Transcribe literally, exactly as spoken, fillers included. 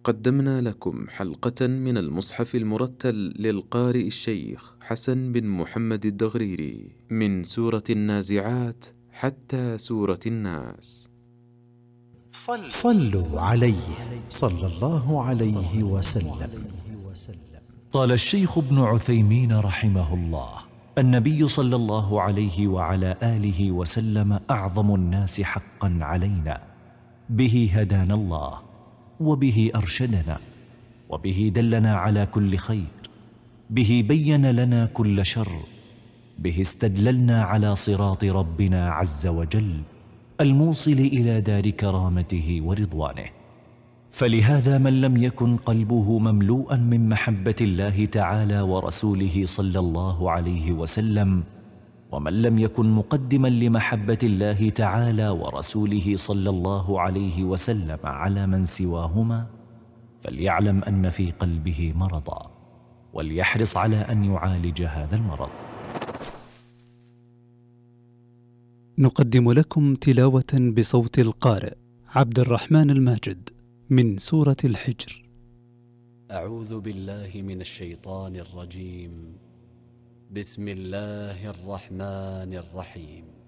قدمنا لكم حلقة من المصحف المرتل للقارئ الشيخ حسن بن محمد الدغريري من سورة النازعات حتى سورة الناس. صلوا عليه صلى الله عليه وسلم. قال الشيخ ابن عثيمين رحمه الله: النبي صلى الله عليه وعلى آله وسلم أعظم الناس حقا علينا، به هدانا الله، وبه أرشدنا، وبه دلنا على كل خير، به بين لنا كل شر، به استدللنا على صراط ربنا عز وجل الموصل إلى دار كرامته ورضوانه. فلهذا من لم يكن قلبه مملوءا من محبة الله تعالى ورسوله صلى الله عليه وسلم، ومن لم يكن مقدما لمحبة الله تعالى ورسوله صلى الله عليه وسلم على من سواهما، فليعلم أن في قلبه مرضا، وليحرص على أن يعالج هذا المرض. نقدم لكم تلاوة بصوت القارئ عبد الرحمن الماجد من سورة الحجر. أعوذ بالله من الشيطان الرجيم. بسم الله الرحمن الرحيم.